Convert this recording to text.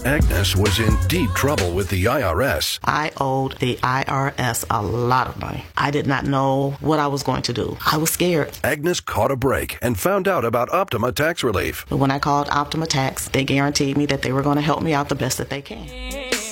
Agnes was in deep trouble with the IRS. I owed the IRS a lot of money. I did not know what I was going to do. I was scared. Agnes caught a break and found out about Optima Tax Relief. But when I called Optima Tax, they guaranteed me that they were going to help me out the best that they can.